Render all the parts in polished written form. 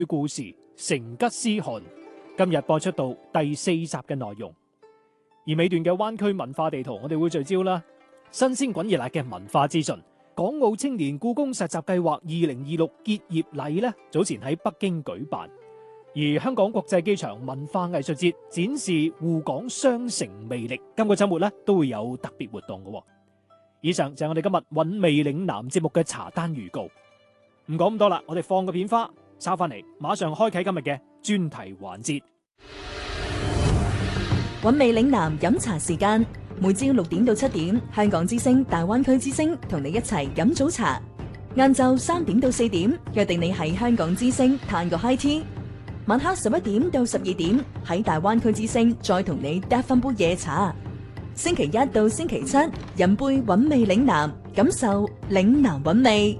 故事成吉思汗，今日播出到第4集嘅內容。而尾段嘅灣區文化地圖，我哋會聚焦啦，新鮮滾熱辣嘅文化資訊。港澳青年故宮實習計劃2026結業禮呢，早前喺北京舉辦。而香港國際機場文化藝術節展示滬港雙城魅力，今個週末呢都會有特別活動嘅。以上就係我哋今日韻味嶺南節目嘅茶單預告。唔講咁多啦，我哋放個片花，收翻嚟，馬上開啟今日嘅專題環節。 韻味嶺南飲茶時間，每朝6點到7點，香港之聲、大灣區之聲同你一齊飲早茶。晏晝3點到4點，約定你喺香港之聲嘆個 high tea。晚黑11點到12點，喺大灣區之聲再同你嗒翻杯夜茶。星期一到星期七，飲杯韻味嶺南，感受嶺南韻味。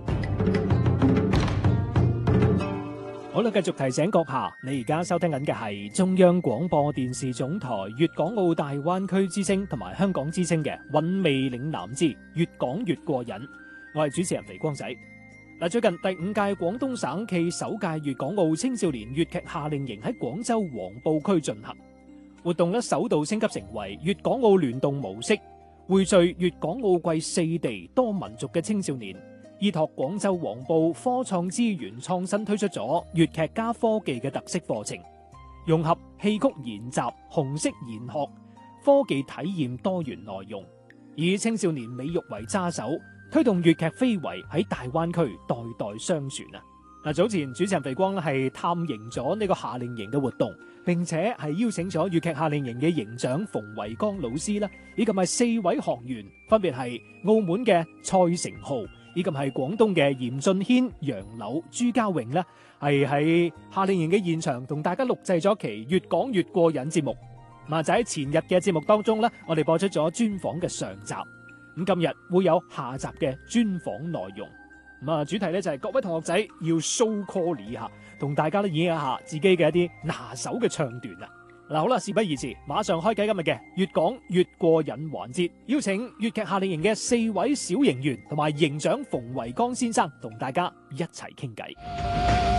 好啦，繼續提醒閣下，你而家收聽緊嘅係中央廣播電視總台粵港澳大灣區之聲同埋香港之聲嘅韻味嶺南之越講越過癮。我係主持人肥光仔。最近第5屆廣東省暨首屆粵港澳青少年粵劇夏令營喺廣州黃埔區進行，活動首度升級成為粵港澳聯動模式，匯聚粵港澳貴4地多民族嘅青少年，依託廣州黃埔科創資源創新推出咗粵劇加科技嘅特色課程，融合戲曲研習、紅色研學、科技體驗多元內容，以青少年美育為揸手，推動粵劇非遺喺大灣區代代相傳啊！早前主持人肥光係探營咗呢個夏令營嘅活動，並且係邀請咗粵劇夏令營嘅營長馮維剛老師啦，以及係4位學員，分別係澳門嘅蔡成浩，以及係廣東嘅嚴俊軒、楊柳、朱家榮啦，係喺夏令營嘅現場同大家錄製咗期越講越過癮節目。就喺前日嘅節目當中咧，我哋播出咗專訪嘅上集。咁今日會有下集嘅專訪內容，主題咧就係各位同學仔要 show call 一下，同大家都演繹一下自己嘅一啲拿手嘅唱段啊！好啦，事不宜遲，馬上開啟今日嘅越講越過癮環節，邀請粵劇夏令營嘅4位小營員同埋營長馮維剛先生同大家一齊傾偈。